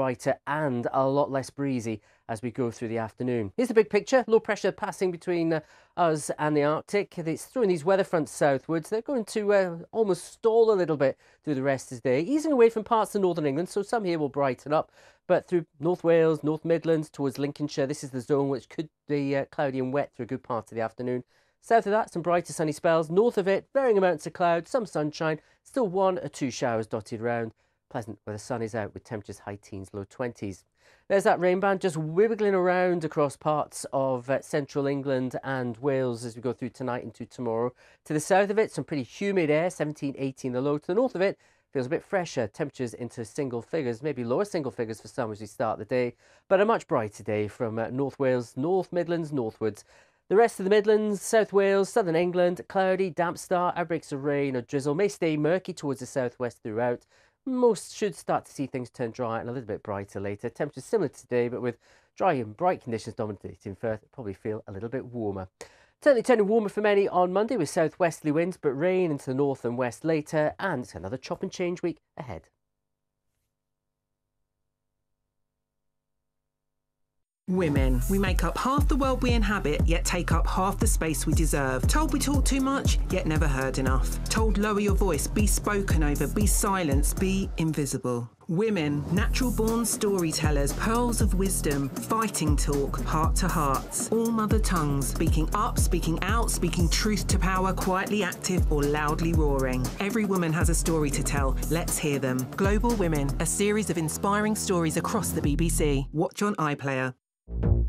brighter and a lot less breezy as we go through the afternoon. Here's the big picture. Low pressure passing between us and the Arctic. It's throwing these weather fronts southwards. They're going to almost stall a little bit through the rest of the day, easing away from parts of northern England, so some here will brighten up. But through North Wales, North Midlands, towards Lincolnshire, this is the zone which could be cloudy and wet through a good part of the afternoon. South of that, some brighter sunny spells. North of it, varying amounts of cloud, some sunshine, still 1 or 2 showers dotted round. Pleasant where the sun is out with temperatures high teens, low 20s. There's that rain band just wiggling around across parts of central England and Wales as we go through tonight into tomorrow. To the south of it, some pretty humid air, 17, 18 the low. To the north of it, feels a bit fresher, temperatures into single figures, maybe lower single figures for some as we start the day, but a much brighter day from North Wales, North Midlands, northwards. The rest of the Midlands, South Wales, southern England, cloudy, damp start, outbreaks of rain or drizzle, may stay murky towards the southwest throughout. Most should start to see things turn dry and a little bit brighter later. Temperatures similar to today, but with dry and bright conditions dominating Firth, probably feel a little bit warmer. Certainly turning warmer for many on Monday with southwesterly winds, but rain into the north and west later, and it's another chop and change week ahead. Women. We make up half the world we inhabit, yet take up half the space we deserve. Told we talk too much, yet never heard enough. Told lower your voice, be spoken over, be silenced, be invisible. Women, natural-born storytellers, pearls of wisdom, fighting talk, heart to hearts. All mother tongues, speaking up, speaking out, speaking truth to power, quietly active or loudly roaring. Every woman has a story to tell. Let's hear them. Global Women, a series of inspiring stories across the BBC. Watch on iPlayer.